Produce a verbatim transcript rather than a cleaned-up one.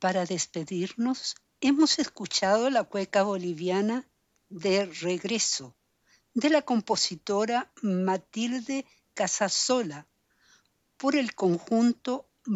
Para despedirnos, hemos escuchado la cueca boliviana de Regreso, de la compositora Matilde Casasola, por el conjunto